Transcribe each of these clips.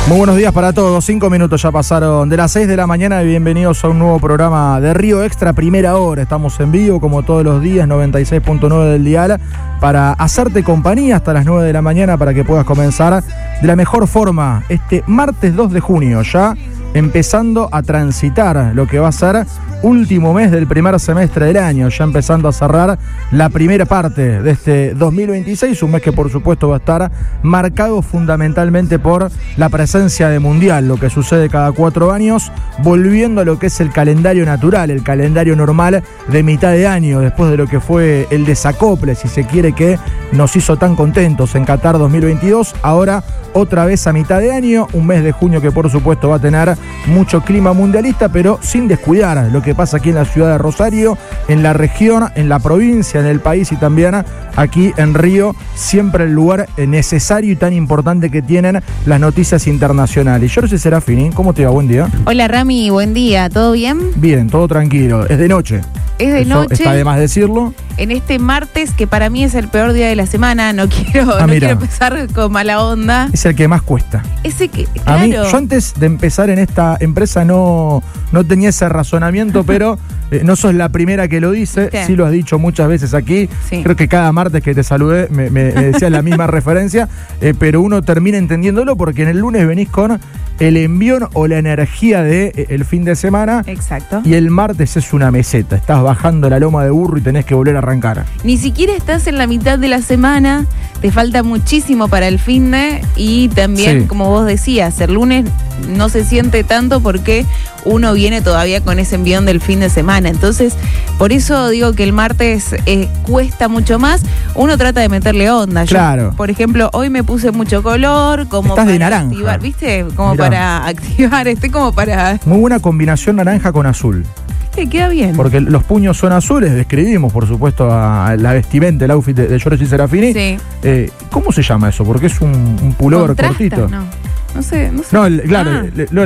Muy buenos días para todos, 5 minutos ya pasaron de las 6 de la mañana y bienvenidos a un nuevo programa de Río Extra, primera hora. Estamos en vivo como todos los días, 96.9 del dial, para hacerte compañía hasta las 9 de la mañana para que puedas comenzar de la mejor forma este martes 2 de junio, ya empezando a transitar lo que va a ser último mes del primer semestre del año, ya empezando a cerrar la primera parte de este 2026, un mes que por supuesto va a estar marcado fundamentalmente por la presencia de Mundial, lo que sucede cada 4 años, volviendo a lo que es el calendario natural, el calendario normal de mitad de año, después de lo que fue el desacople, si se quiere, que nos hizo tan contentos en Qatar 2022, ahora otra vez a mitad de año, un mes de junio que por supuesto va a tener mucho clima mundialista, pero sin descuidar lo que pasa aquí en la ciudad de Rosario, en la región, en la provincia, en el país y también aquí en Río, siempre el lugar necesario y tan importante que tienen las noticias internacionales. Jorge Serafini, ¿cómo te va? Buen día. Hola Rami, buen día, ¿todo bien? Bien, todo tranquilo, es de noche. Es de noche. Está de más decirlo. En este martes, que para mí es el peor día de la semana, no quiero empezar con mala onda. Es el que más cuesta. Ese que, claro. A mí, yo antes de empezar en esta empresa no tenía ese razonamiento, pero no sos la primera que lo dice, sí lo has dicho muchas veces aquí. Sí. Creo que cada martes que te saludé me decías la misma referencia, pero uno termina entendiéndolo porque en el lunes venís con el envión o la energía de el fin de semana. Exacto. Y el martes es una meseta, estás bajando la loma de burro y tenés que volver a arrancar. Ni siquiera estás en la mitad de la semana, te falta muchísimo para el fin de, y también, sí, como vos decías, el lunes no se siente tanto porque uno viene todavía con ese envión del fin de semana. Entonces, por eso digo que el martes cuesta mucho más. Uno trata de meterle onda. Claro. Yo, por ejemplo, hoy me puse mucho color, como estás para de naranja. Activar, ¿viste? Como mirá, para activar, como para... Muy buena combinación naranja con azul. Queda bien. Porque los puños son azules, describimos por supuesto a la vestimenta, el outfit de Giorgi Serafini. Sí. ¿Cómo se llama eso? Porque es un pullover cortito. No sé. No, claro,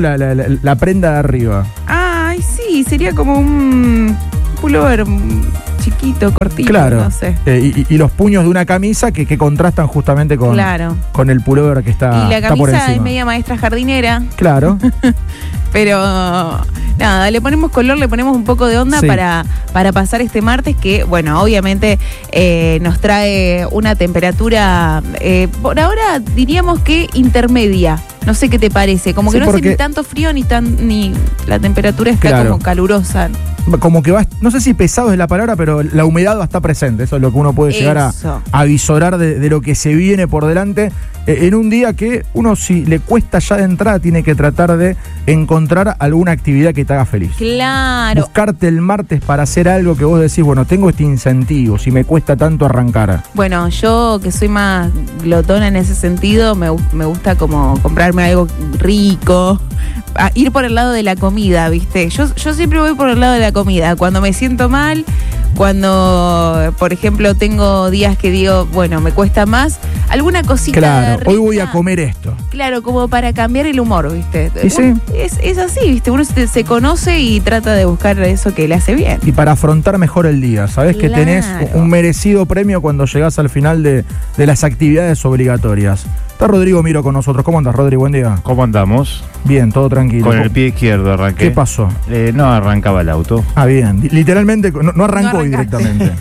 la prenda de arriba. Ay, sí, sería como un pullover chiquito, cortito, claro, no sé. Y los puños de una camisa que contrastan justamente con el pullover que está por encima. Y la camisa es media maestra jardinera. Claro. Pero nada, le ponemos color, le ponemos un poco de onda, sí, para pasar este martes que, bueno, obviamente nos trae una temperatura, por ahora diríamos que intermedia. No sé qué te parece, como que sí, no es ni tanto frío ni la temperatura está como calurosa. Como que va, no sé si pesado es la palabra, pero la humedad va a estar presente. Eso es lo que uno puede llegar a visorar de lo que se viene por delante. En un día que uno, si le cuesta ya de entrada, tiene que tratar de encontrar alguna actividad que te haga feliz. Claro. Buscarte el martes para hacer algo que vos decís, bueno, tengo este incentivo, si me cuesta tanto arrancar. Bueno, yo que soy más glotona en ese sentido, me gusta como comprarme algo rico, ir por el lado de la comida, ¿viste? Yo siempre voy por el lado de la comida. Cuando me siento mal, cuando, por ejemplo, tengo días que digo, bueno, me cuesta más, alguna cosita claro, rica, hoy voy a comer esto. Claro, como para cambiar el humor, ¿viste? ¿Y sí? Es así, ¿viste? Uno se conoce y trata de buscar eso que le hace bien. Y para afrontar mejor el día, sabés que tenés un merecido premio cuando llegás al final de las actividades obligatorias. Está Rodrigo Miro con nosotros. ¿Cómo andas, Rodrigo? Buen día. ¿Cómo andamos? Bien, todo tranquilo. Con el pie izquierdo arranqué. ¿Qué pasó? No arrancaba el auto. Ah, bien. Literalmente no arrancó directamente.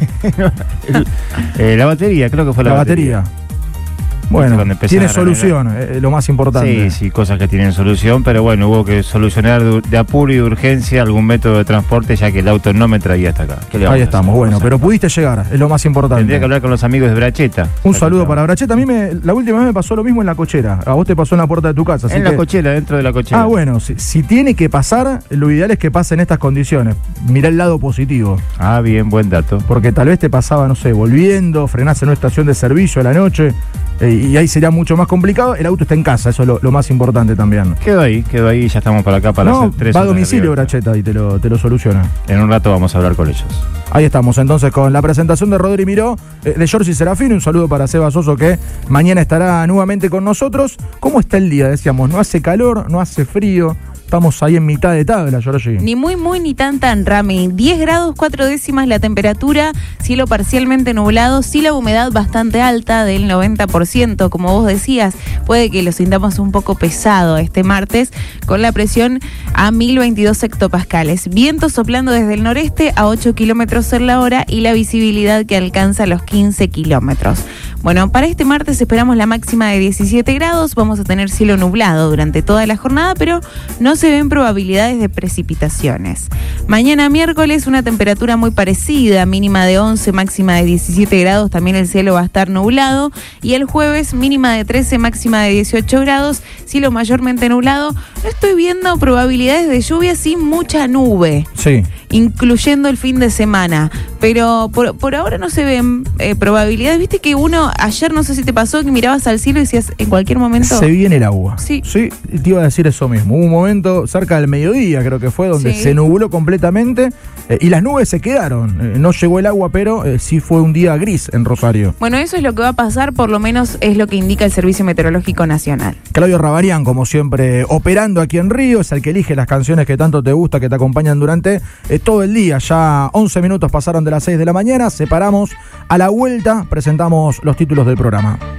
La batería, creo que fue la batería. Bueno, tiene solución, lo más importante. Sí, cosas que tienen solución, pero bueno, hubo que solucionar de apuro y de urgencia algún método de transporte, ya que el auto no me traía hasta acá. Ahí estamos, bueno, pero pudiste llegar, es lo más importante. Tendría que hablar con los amigos de Bracheta. Un saludo para Bracheta. A mí la última vez me pasó lo mismo en la cochera. A vos te pasó en la puerta de tu casa. En la cochera, dentro de la cochera. Ah, bueno, si tiene que pasar, lo ideal es que pase en estas condiciones. Mirá el lado positivo. Ah, bien, buen dato. Porque tal vez te pasaba, no sé, volviendo, frenás en una estación de servicio a la noche, y ahí sería mucho más complicado. El auto está en casa, eso es lo más importante también. Quedó ahí, y ya estamos para acá para hacer 3 va a domicilio Bracheta y te lo soluciona. En un rato vamos a hablar con ellos. Ahí estamos entonces con la presentación de Rodri Miró, de Giorgi Serafini. Un saludo para Seba Soso, que mañana estará nuevamente con nosotros. ¿Cómo está el día? Decíamos, no hace calor, no hace frío, Estamos ahí en mitad de tabla, Giorgi. Ni muy, ni tan, Rami. 10 grados, 4 décimas la temperatura, cielo parcialmente nublado, sí la humedad bastante alta del 90%, como vos decías. Puede que lo sintamos un poco pesado este martes, con la presión a 1022 hectopascales. Viento soplando desde el noreste a 8 kilómetros en la hora y la visibilidad que alcanza los 15 kilómetros. Bueno, para este martes esperamos la máxima de 17 grados, vamos a tener cielo nublado durante toda la jornada, pero no se ven probabilidades de precipitaciones. Mañana miércoles una temperatura muy parecida, mínima de 11, máxima de 17 grados, también el cielo va a estar nublado, y el jueves mínima de 13, máxima de 18 grados, cielo mayormente nublado. No estoy viendo probabilidades de lluvia sin mucha nube. Sí. Incluyendo el fin de semana, pero por ahora no se ven probabilidades. Viste que uno, ayer no sé si te pasó, que mirabas al cielo y decías en cualquier momento... Se viene el agua. Sí. Sí, te iba a decir eso mismo. Hubo un momento cerca del mediodía, creo que fue, donde se nubló completamente y las nubes se quedaron. No llegó el agua, pero sí fue un día gris en Rosario. Bueno, eso es lo que va a pasar, por lo menos es lo que indica el Servicio Meteorológico Nacional. Claudio Rabarián, como siempre, operando aquí en Río, es el que elige las canciones que tanto te gusta, que te acompañan durante todo el día. Ya 11 minutos pasaron de las 6 de la mañana, separamos. A la vuelta presentamos los títulos del programa.